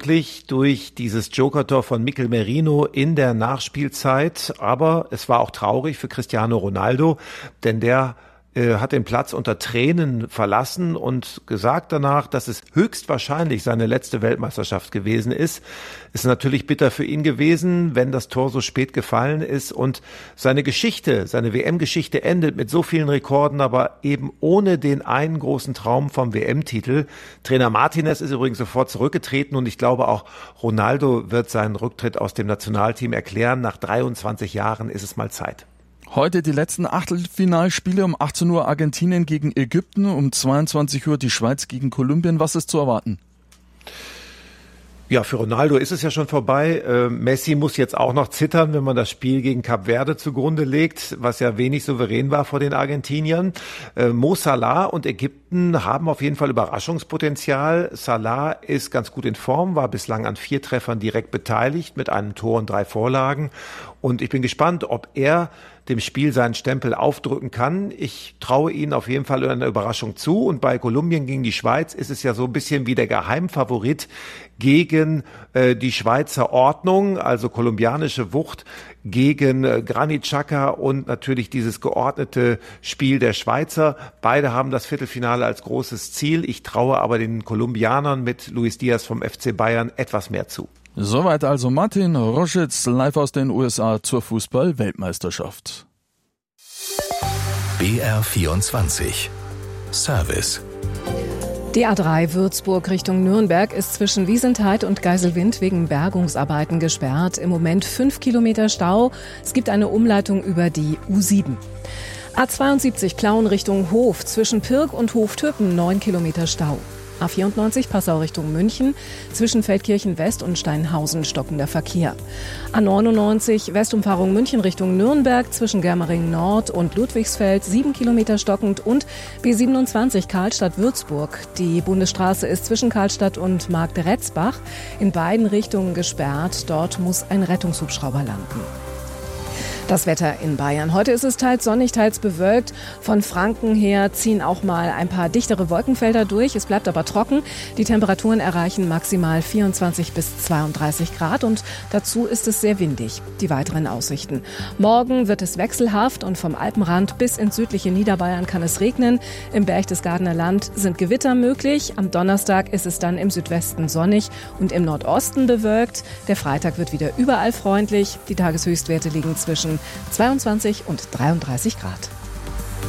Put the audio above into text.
unglücklich durch dieses Joker-Tor von Mikel Merino in der Nachspielzeit. Aber es war auch traurig für Cristiano Ronaldo, denn der hat den Platz unter Tränen verlassen und gesagt danach, dass es höchstwahrscheinlich seine letzte Weltmeisterschaft gewesen ist. Ist natürlich bitter für ihn gewesen, wenn das Tor so spät gefallen ist und seine Geschichte, seine WM-Geschichte endet mit so vielen Rekorden, aber eben ohne den einen großen Traum vom WM-Titel. Trainer Martinez ist übrigens sofort zurückgetreten und ich glaube auch Ronaldo wird seinen Rücktritt aus dem Nationalteam erklären. Nach 23 Jahren ist es mal Zeit. Heute die letzten Achtelfinalspiele, um 18 Uhr Argentinien gegen Ägypten, um 22 Uhr die Schweiz gegen Kolumbien. Was ist zu erwarten? Ja, für Ronaldo ist es ja schon vorbei. Messi muss jetzt auch noch zittern, wenn man das Spiel gegen Kap Verde zugrunde legt, was ja wenig souverän war vor den Argentiniern. Mo Salah und Ägypten haben auf jeden Fall Überraschungspotenzial. Salah ist ganz gut in Form, war bislang an 4 Treffern direkt beteiligt mit einem Tor und 3 Vorlagen. Und ich bin gespannt, ob er dem Spiel seinen Stempel aufdrücken kann. Ich traue ihnen auf jeden Fall eine Überraschung zu. Und bei Kolumbien gegen die Schweiz ist es ja so ein bisschen wie der Geheimfavorit gegen die Schweizer Ordnung, also kolumbianische Wucht gegen Granit Xhaka und natürlich dieses geordnete Spiel der Schweizer. Beide haben das Viertelfinale als großes Ziel. Ich traue aber den Kolumbianern mit Luis Diaz vom FC Bayern etwas mehr zu. Soweit also Martin Roschitz live aus den USA zur Fußball-Weltmeisterschaft. BR24 Service. Die A3 Würzburg Richtung Nürnberg ist zwischen Wiesenthal und Geiselwind wegen Bergungsarbeiten gesperrt. Im Moment 5 Kilometer Stau. Es gibt eine Umleitung über die U7. A72 Plauen Richtung Hof zwischen Pirk und Hoftöpen 9 Kilometer Stau. A94 Passau Richtung München, zwischen Feldkirchen West und Steinhausen stockender Verkehr. A99 Westumfahrung München Richtung Nürnberg, zwischen Germering Nord und Ludwigsfeld 7 Kilometer stockend und B27 Karlstadt-Würzburg. Die Bundesstraße ist zwischen Karlstadt und Marktretzbach in beiden Richtungen gesperrt. Dort muss ein Rettungshubschrauber landen. Das Wetter in Bayern. Heute ist es teils sonnig, teils bewölkt. Von Franken her ziehen auch mal ein paar dichtere Wolkenfelder durch. Es bleibt aber trocken. Die Temperaturen erreichen maximal 24 bis 32 Grad und dazu ist es sehr windig. Die weiteren Aussichten. Morgen wird es wechselhaft und vom Alpenrand bis ins südliche Niederbayern kann es regnen. Im Berchtesgadener Land sind Gewitter möglich. Am Donnerstag ist es dann im Südwesten sonnig und im Nordosten bewölkt. Der Freitag wird wieder überall freundlich. Die Tageshöchstwerte liegen zwischen 22 und 33 Grad.